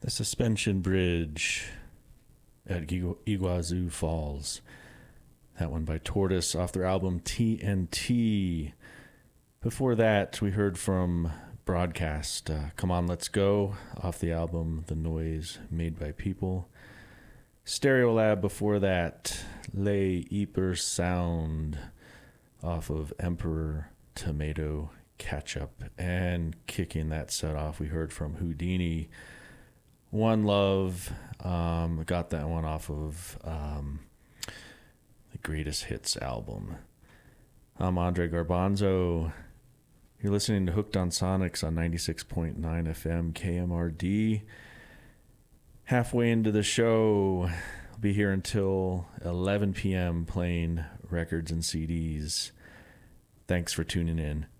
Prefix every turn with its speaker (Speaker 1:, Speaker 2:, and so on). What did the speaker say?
Speaker 1: The Suspension Bridge at Iguazu Falls. That one by Tortoise off their album TNT. Before that, we heard from Broadcast, Come On Let's Go, off the album The Noise Made by People. Stereolab before that, Le Hyper Sound, off of Emperor Tomato Ketchup. And kicking that set off, we heard from Houdini, One Love. Got that one off of the Greatest Hits album. I'm Andre Garbanzo. You're listening to Hooked on Sonics on 96.9 FM KMRD. Halfway into the show, I'll be here until 11 p.m. playing records and CDs. Thanks for tuning in.